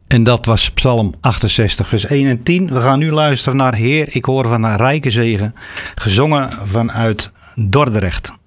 En dat was Psalm 68, vers 1 en 10. We gaan nu luisteren naar Heer, ik hoor van een rijke zegen, gezongen vanuit Dordrecht.